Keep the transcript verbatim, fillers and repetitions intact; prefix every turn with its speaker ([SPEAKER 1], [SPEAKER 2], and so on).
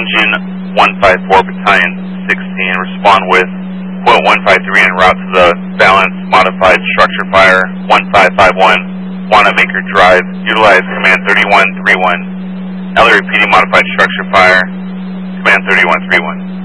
[SPEAKER 1] engine one five four, battalion sixteen, respond with quote one five three en route to the balanced modified structure fire one five five one, Wanamaker Drive, utilize command thirty-one three one. Ellie repeating modified structure fire, command thirty-one three one.